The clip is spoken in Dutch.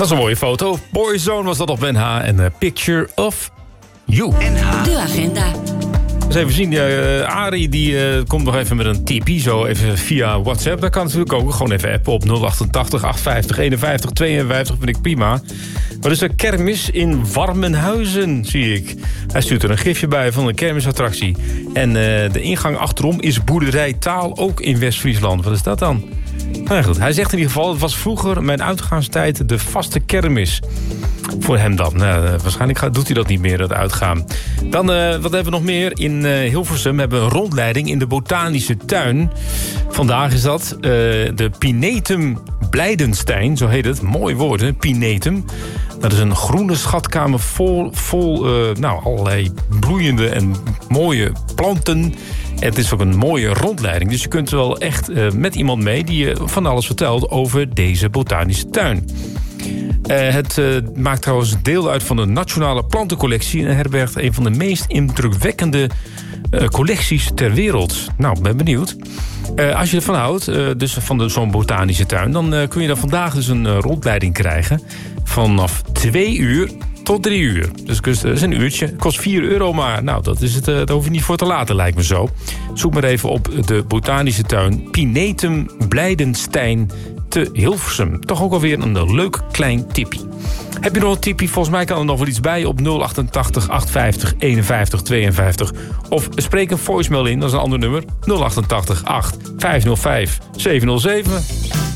Dat is een mooie foto. Boyzone was dat op NH en Picture of You. De agenda. Dus even zien, Arie die komt nog even met een tipie, zo even via WhatsApp. Dat kan natuurlijk ook, gewoon even appen op 088 850 51 52, vind ik prima. Maar dus een kermis in Warmenhuizen, zie ik. Hij stuurt er een gifje bij van een kermisattractie. En de ingang achterom is Boerderij Taal, ook in West-Friesland. Wat is dat dan? Nou goed, hij zegt in ieder geval, het was vroeger mijn uitgaanstijd de vaste kermis. Voor hem dan. Nou, waarschijnlijk doet hij dat niet meer, dat uitgaan. Dan, wat hebben we nog meer? In Hilversum hebben we een rondleiding in de botanische tuin. Vandaag is dat de Pinetum Blijdenstein, zo heet het. Mooi woord, hè? Pinetum. Dat is een groene schatkamer vol allerlei bloeiende en mooie planten. Het is ook een mooie rondleiding. Dus je kunt wel echt met iemand mee die je van alles vertelt over deze botanische tuin. Het maakt trouwens deel uit van de Nationale Plantencollectie en herbergt een van de meest indrukwekkende collecties ter wereld. Nou, ben benieuwd. Als je ervan houdt, dus van zo'n botanische tuin, dan kun je dan vandaag dus een rondleiding krijgen vanaf 2 uur tot 3 uur. Dus dat is een uurtje. Het kost €4 maar. Nou, dat is het. Daar hoef je niet voor te laten, lijkt me zo. Zoek maar even op de botanische tuin Pinetum Blijdenstein te Hilversum. Toch ook alweer een leuk klein tippie. Heb je nog een tippie? Volgens mij kan er nog wel iets bij op 088 850 51 52. Of spreek een voicemail in, dat is een ander nummer. 088 8 505 707.